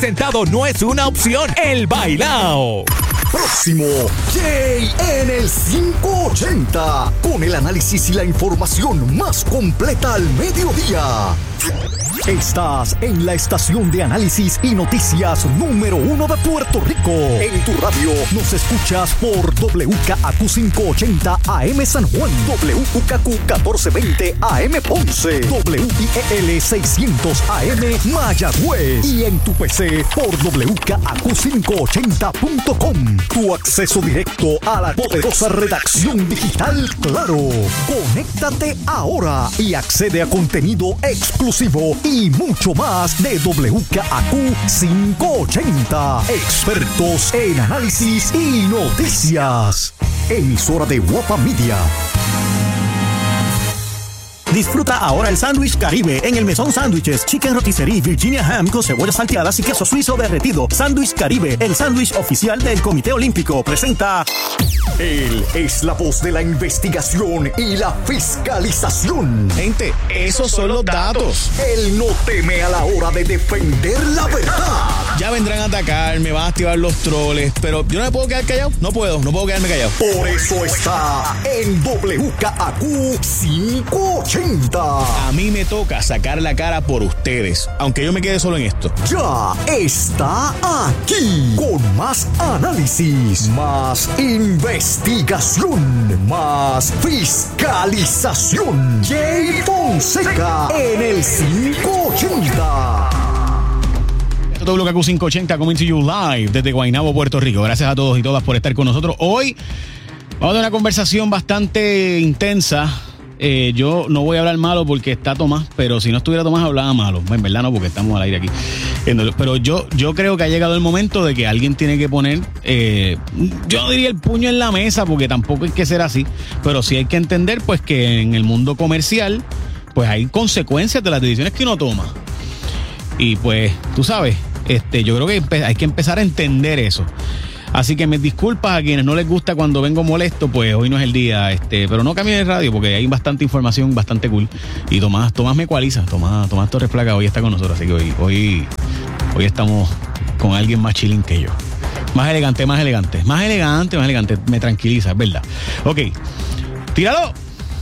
Sentado no es una opción. El bailao. Próximo, Jay en el 580, con el análisis y la información más completa al mediodía. Estás en la estación de análisis y noticias número 1 de Puerto Rico. En tu radio nos escuchas por WKAQ 580 AM San Juan, WKQ 1420 AM Ponce, WIEL 600 AM Mayagüez y en tu PC por WKAQ580.com. Tu acceso directo a la poderosa redacción digital Claro. Conéctate ahora y accede a contenido exclusivo y mucho más de WKAQ 580. Expertos en análisis y noticias. Emisora de Guapa Media. Disfruta ahora el sándwich Caribe en el Mesón Sándwiches, Chicken Rotisserie Virginia Ham con cebollas salteadas y queso suizo derretido. Sándwich Caribe, el sándwich oficial del Comité Olímpico, presenta... Él es la voz de la investigación y la fiscalización. Gente, esos son los datos. Él no teme a la hora de defender la verdad. Ya vendrán a atacar, me van a activar los troles, pero yo no me puedo quedar callado. No puedo quedarme callado. Por eso está en WKAQ 580. A mí me toca sacar la cara por ustedes, aunque yo me quede solo en esto. Ya está aquí, con más análisis, más investigación, más fiscalización. Jay Fonseca en el 580. WKQ 580 coming to you live desde Guaynabo, Puerto Rico. Gracias a todos y todas por estar con nosotros. Hoy vamos a tener una conversación bastante intensa. Yo no voy a hablar malo porque está Tomás, pero si no estuviera Tomás hablaba malo. En verdad no, porque estamos al aire aquí. Pero yo creo que ha llegado el momento de que alguien tiene que poner, yo no diría el puño en la mesa, porque tampoco hay que ser así, pero sí hay que entender pues que en el mundo comercial pues hay consecuencias de las decisiones que uno toma. Y pues, tú sabes, yo creo que hay que empezar a entender eso. Así que me disculpas a quienes no les gusta cuando vengo molesto, pues hoy no es el día, pero no cambien de radio porque hay bastante información, bastante cool. Y Tomás me ecualiza, Tomás Torres Placa hoy está con nosotros, así que hoy estamos con alguien más chilling que yo. Más elegante, me tranquiliza, es verdad. Ok, tíralo.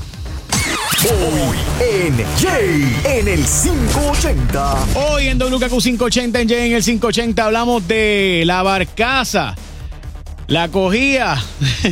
Hoy en Jay en el 580. Hoy en WKQ 580, en Jay en el 580 hablamos de la barcaza. La cogía,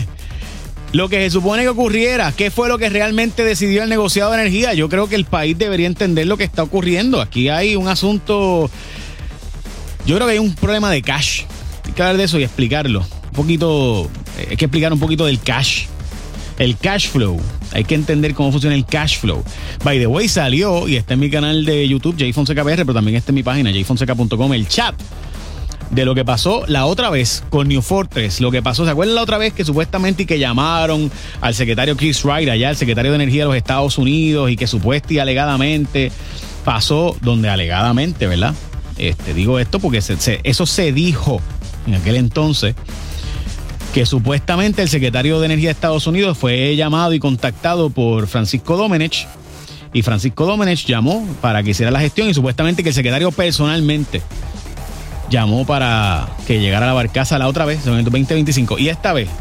lo que se supone que ocurriera, qué fue lo que realmente decidió el negociado de energía. Yo creo que el país debería entender lo que está ocurriendo. Aquí hay un asunto, yo creo que hay un problema de cash. Hay que hablar de eso y explicarlo. Hay que explicar un poquito del cash. El cash flow. Hay que entender cómo funciona el cash flow. By the way, salió y está en mi canal de YouTube, Jay Fonseca PR, pero también está en mi página, jayfonseca.com, el chat de lo que pasó la otra vez con New Fortress. Lo que pasó, ¿se acuerdan la otra vez que supuestamente y que llamaron al secretario Chris Wright allá, el secretario de Energía de los Estados Unidos, y que supuestamente y alegadamente pasó donde alegadamente, ¿verdad? Digo esto porque eso se dijo en aquel entonces, que supuestamente el secretario de Energía de Estados Unidos fue llamado y contactado por Francisco Domenech, y Francisco Domenech llamó para que hiciera la gestión, y supuestamente que el secretario personalmente llamó para que llegara a la barcaza la otra vez, en el 2025. Y esta vez,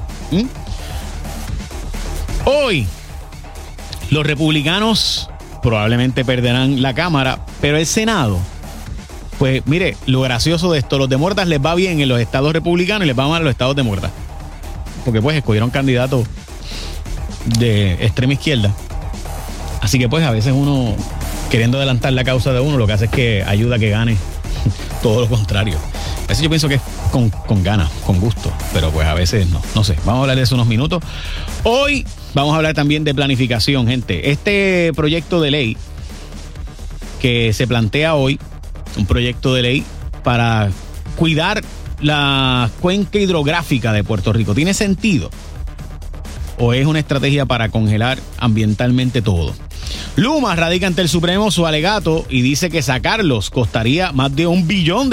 hoy, los republicanos probablemente perderán la Cámara, pero el Senado, pues mire, lo gracioso de esto, los demócratas les va bien en los estados republicanos y les va mal en los estados demócratas, porque pues escogieron candidatos de extrema izquierda. Así que pues a veces uno, queriendo adelantar la causa de uno, lo que hace es que ayuda a que gane todo lo contrario. A veces yo pienso que es con ganas, con gusto, pero pues a veces no sé. Vamos a hablar de eso unos minutos. Hoy vamos a hablar también de planificación, gente. Este proyecto de ley que se plantea hoy, un proyecto de ley para cuidar la cuenca hidrográfica de Puerto Rico, ¿tiene sentido? ¿O es una estrategia para congelar ambientalmente todo? Luma radica ante el Supremo su alegato y dice que sacarlos costaría más de $1 billón.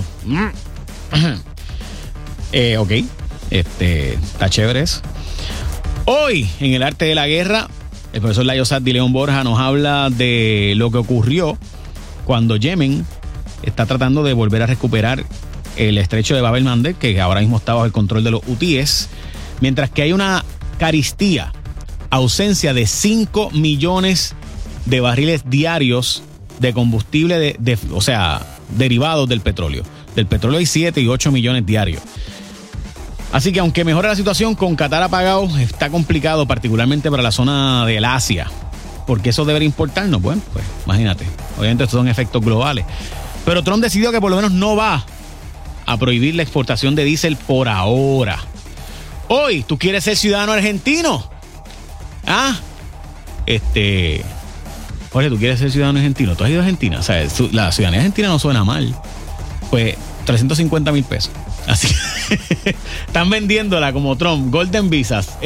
Ok, está chévere eso. Hoy, en el arte de la guerra, el profesor Layo Saddi León Borja nos habla de lo que ocurrió cuando Yemen está tratando de volver a recuperar el estrecho de Bab el-Mandeb, que ahora mismo está bajo el control de los hutíes, mientras que hay una carestía, ausencia de 5 millones de barriles diarios de combustible, o sea, derivados del petróleo. Del petróleo hay 7 y 8 millones diarios. Así que aunque mejora la situación, con Qatar apagado está complicado, particularmente para la zona del Asia. ¿Por qué eso debería importarnos? Bueno, pues imagínate. Obviamente estos son efectos globales. Pero Trump decidió que por lo menos no va a prohibir la exportación de diésel por ahora. Hoy, ¿tú quieres ser ciudadano argentino? Oye, ¿tú quieres ser ciudadano argentino? ¿Tú has ido a Argentina? O sea, la ciudadanía argentina no suena mal. Pues 350,000 pesos. Así que están vendiéndola como Trump, Golden Visas,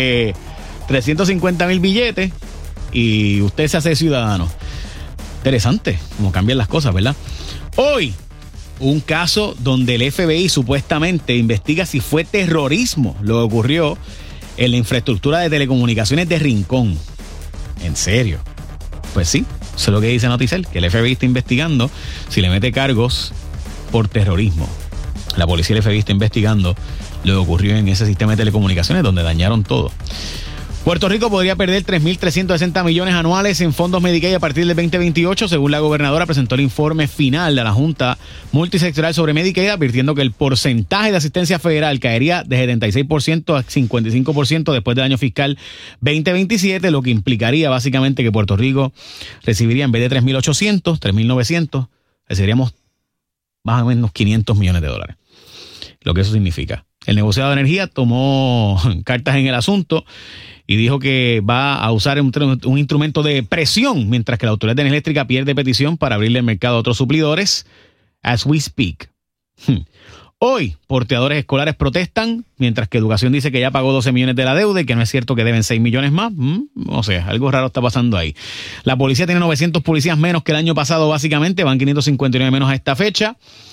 350,000 billetes y usted se hace ciudadano. Interesante cómo cambian las cosas, ¿verdad? Hoy, un caso donde el FBI supuestamente investiga si fue terrorismo lo que ocurrió en la infraestructura de telecomunicaciones de Rincón. ¿En serio? Pues sí, eso es lo que dice Noticel, que el FBI está investigando si le mete cargos por terrorismo. La policía y el FBI está investigando lo que ocurrió en ese sistema de telecomunicaciones donde dañaron todo. Puerto Rico podría perder 3.360 millones anuales en fondos Medicaid a partir del 2028, según la gobernadora presentó el informe final de la Junta Multisectorial sobre Medicaid, advirtiendo que el porcentaje de asistencia federal caería de 76% a 55% después del año fiscal 2027, lo que implicaría básicamente que Puerto Rico recibiría, en vez de 3.800, 3.900, recibiríamos más o menos 500 millones de dólares. Lo que eso significa. El negociado de energía tomó cartas en el asunto y dijo que va a usar un instrumento de presión, mientras que la Autoridad de Energía Eléctrica pierde petición para abrirle el mercado a otros suplidores, as we speak. Hoy, porteadores escolares protestan, mientras que Educación dice que ya pagó 12 millones de la deuda y que no es cierto que deben 6 millones más. O sea, algo raro está pasando ahí. La policía tiene 900 policías menos que el año pasado, básicamente. Van 559 menos a esta fecha.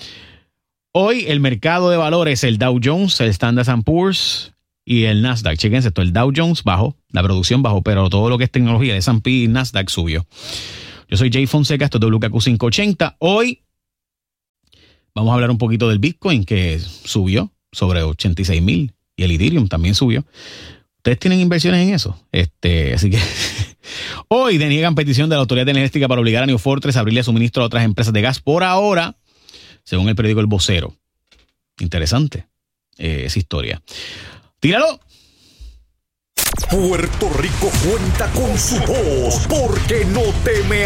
Hoy, el mercado de valores, el Dow Jones, el Standard & Poor's y el Nasdaq. Chequense esto, el Dow Jones bajó, la producción bajó, pero todo lo que es tecnología, el S&P y Nasdaq subió. Yo soy Jay Fonseca, esto es WKQ 580. Hoy vamos a hablar un poquito del Bitcoin, que subió sobre 86,000, y el Ethereum también subió. ¿Ustedes tienen inversiones en eso? Así que hoy deniegan petición de la Autoridad Energética para obligar a New Fortress a abrirle suministro a otras empresas de gas por ahora, según el periódico El Vocero. Interesante esa historia. ¡Tíralo! Puerto Rico cuenta con su voz, porque no teme